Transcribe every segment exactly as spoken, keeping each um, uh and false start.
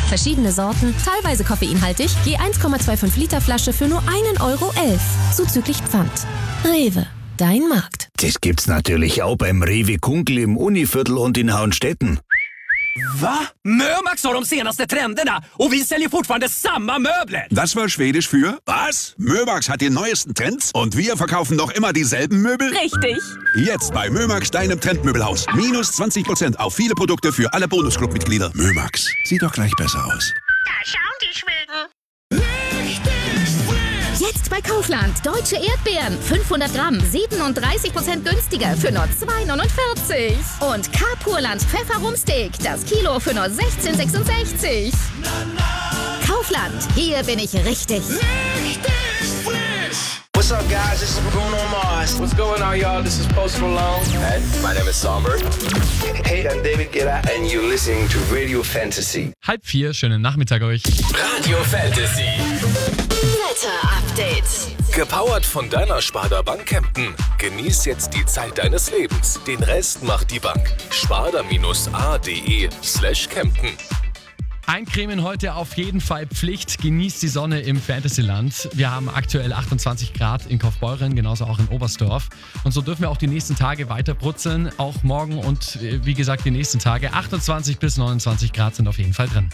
Verschiedene Sorten, teilweise koffeinhaltig, je eins Komma fünfundzwanzig Liter Flasche für nur ein Euro elf. Zuzüglich Pfand. Rewe, dein Markt. Das gibt's natürlich auch beim Rewe Kunkel im Univiertel und in Hauenstetten. Va? Mömax har de senaste trenderna och vi säljer fortfarande samma möbler. Das war Schwedisch für was? Mömax hat die neuesten Trends und wir verkaufen noch immer dieselben Möbel? Richtig. Jetzt bei Mömax, deinem Trendmöbelhaus. Minus zwanzig Prozent auf viele Produkte für alle Bonusclub-Mitglieder. Mömax, sieht doch gleich besser aus. Da schauen die Schweden. Jetzt bei Kaufland. Deutsche Erdbeeren. fünfhundert Gramm. siebenunddreißig Prozent günstiger für nur zwei neunundvierzig. Und K-Purland Pfefferumsteak. Das Kilo für nur sechzehn sechsundsechzig. Kaufland. Hier bin ich richtig. What's up, guys? This is Bruno Mars. What's going on, y'all? This is Post Malone. Hey, my name is Somber. Hey, I'm David Guetta and you're listening to Radio Fantasy. Halb vier, schönen Nachmittag euch. Radio Fantasy. Wetter-Update. Gepowert von deiner Sparda Bank Kempten. Genieß jetzt die Zeit deines Lebens. Den Rest macht die Bank. Sparda-ade slash Kempten. Eincremen heute auf jeden Fall Pflicht. Genießt die Sonne im Fantasyland. Wir haben aktuell achtundzwanzig Grad in Kaufbeuren, genauso auch in Oberstdorf. Und so dürfen wir auch die nächsten Tage weiter brutzeln. Auch morgen und wie gesagt die nächsten Tage. achtundzwanzig bis neunundzwanzig Grad sind auf jeden Fall drin.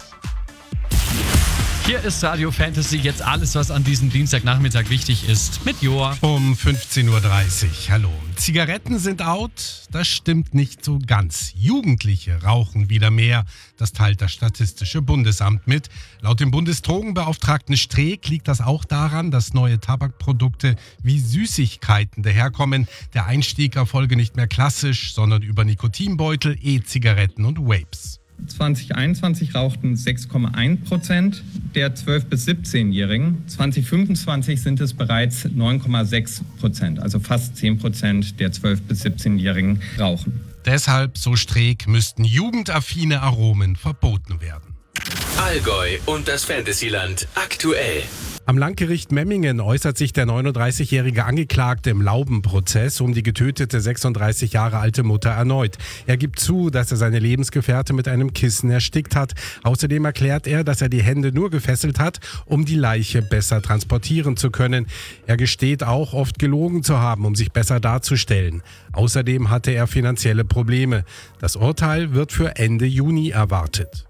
Hier ist Radio Fantasy, jetzt alles, was an diesem Dienstagnachmittag wichtig ist, mit Joa. Um fünfzehn Uhr dreißig, hallo. Zigaretten sind out, das stimmt nicht so ganz. Jugendliche rauchen wieder mehr, das teilt das Statistische Bundesamt mit. Laut dem Bundesdrogenbeauftragten Streeck liegt das auch daran, dass neue Tabakprodukte wie Süßigkeiten daherkommen. Der Einstieg erfolge nicht mehr klassisch, sondern über Nikotinbeutel, E-Zigaretten und Vapes. zwanzig einundzwanzig rauchten sechs Komma eins Prozent der zwölf- bis siebzehnjährigen. zwanzig fünfundzwanzig sind es bereits neun Komma sechs Prozent, also fast zehn Prozent der zwölf- bis siebzehnjährigen rauchen. Deshalb, so Streeck, müssten jugendaffine Aromen verboten werden. Allgäu und das Fantasyland aktuell. Am Landgericht Memmingen äußert sich der neununddreißigjährige Angeklagte im Laubenprozess um die getötete sechsunddreißig Jahre alte Mutter erneut. Er gibt zu, dass er seine Lebensgefährte mit einem Kissen erstickt hat. Außerdem erklärt er, dass er die Hände nur gefesselt hat, um die Leiche besser transportieren zu können. Er gesteht auch, oft gelogen zu haben, um sich besser darzustellen. Außerdem hatte er finanzielle Probleme. Das Urteil wird für Ende Juni erwartet.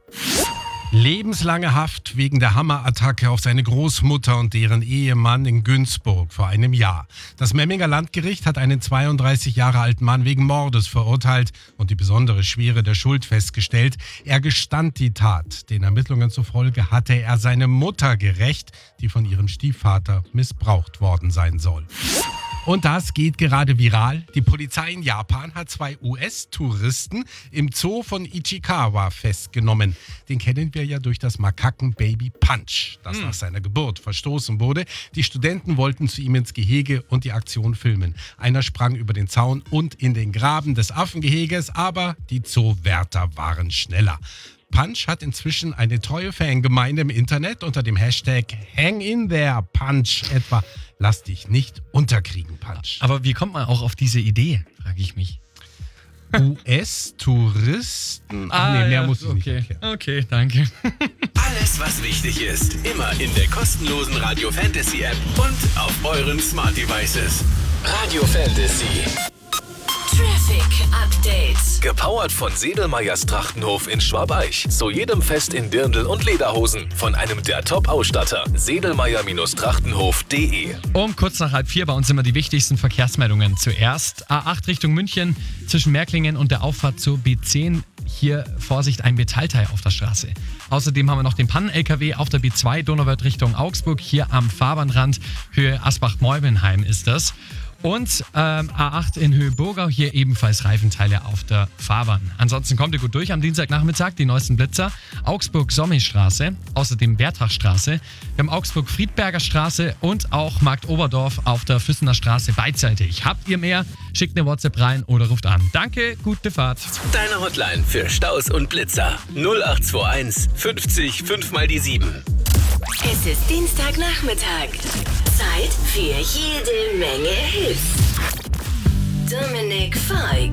Lebenslange Haft wegen der Hammerattacke auf seine Großmutter und deren Ehemann in Günzburg vor einem Jahr. Das Memminger Landgericht hat einen zweiunddreißig Jahre alten Mann wegen Mordes verurteilt und die besondere Schwere der Schuld festgestellt. Er gestand die Tat. Den Ermittlungen zufolge hatte er seine Mutter gerächt, die von ihrem Stiefvater missbraucht worden sein soll. Und das geht gerade viral. Die Polizei in Japan hat zwei U S-Touristen im Zoo von Ichikawa festgenommen. Den kennen wir ja durch das Makakenbaby Punch, das hm. nach seiner Geburt verstoßen wurde. Die Studenten wollten zu ihm ins Gehege und die Aktion filmen. Einer sprang über den Zaun und in den Graben des Affengeheges, aber die Zoowärter waren schneller. Punch hat inzwischen eine treue Fangemeinde im Internet unter dem Hashtag Hang in there Punch etwa. Lass dich nicht unterkriegen, Punch. Aber wie kommt man auch auf diese Idee, frage ich mich. U S-Touristen? Ah, nee, mehr ja, muss ich okay. nicht erklären. Okay, danke. Alles, was wichtig ist, immer in der kostenlosen Radio Fantasy App und auf euren Smart Devices. Radio Fantasy. Traffic Update. Gepowert von Sedelmeyers Trachtenhof in Schwabeich. Zu jedem Fest in Dirndl und Lederhosen. Von einem der Top-Ausstatter. Sedelmeyer Trachtenhof punkt de. Um kurz nach halb vier bei uns immer die wichtigsten Verkehrsmeldungen. Zuerst A acht Richtung München zwischen Märklingen und der Auffahrt zur B zehn. Hier, Vorsicht, ein Metallteil auf der Straße. Außerdem haben wir noch den Pannen-L K W auf der B zwei Donauwörth Richtung Augsburg. Hier am Fahrbahnrand, Höhe Asbach-Meubenheim ist das. Und ähm, A acht in Höhe Burgau, hier ebenfalls Reifenteile auf der Fahrbahn. Ansonsten kommt ihr gut durch am Dienstagnachmittag, die neuesten Blitzer. Augsburg-Sommi-Straße, außerdem Bertachstraße. Wir haben Augsburg-Friedberger Straße und auch Markt-Oberdorf auf der Füssener Straße beidseitig. Habt ihr mehr? Schickt eine WhatsApp rein oder ruft an. Danke, gute Fahrt. Deine Hotline für Staus und Blitzer. null acht zwei eins fünfzig fünf mal die sieben. Es ist Dienstagnachmittag. Zeit für jede Menge Hits. Dominik Fike.